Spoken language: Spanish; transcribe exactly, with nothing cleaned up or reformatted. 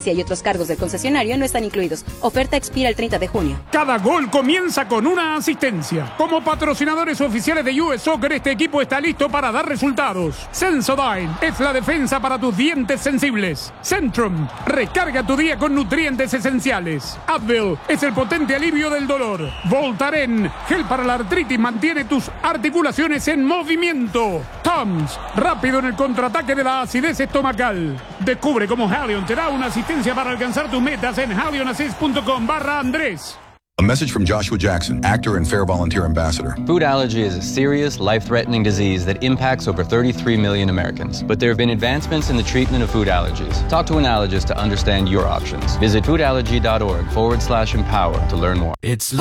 tenencia y otros cargos del concesionario no están incluidos. Oferta expira el treinta de junio. Cada gol comienza con una asistencia. Como patrocinadores oficiales de U S Soccer, este equipo está listo para dar resultados. Sensodyne es la defensa para tus dientes sensibles. Centrum, recarga tu día con nutrientes esenciales. Advil es el potente alivio del dolor. Voltaren, gel para la artritis, mantiene tus articulaciones en movimiento. Tums, rápido en el contraataque de la acidez estomacal. Descubre cómo Halion te da una asistencia para alcanzar tus metas en halionassist punto com barra Andrés. A message from Joshua Jackson, actor and Fair Volunteer Ambassador. Food allergy is a serious, life-threatening disease that impacts over thirty-three million Americans. But there have been advancements in the treatment of food allergies. Talk to an allergist to understand your options. Visit foodallergy.org forward slash empower to learn more. It's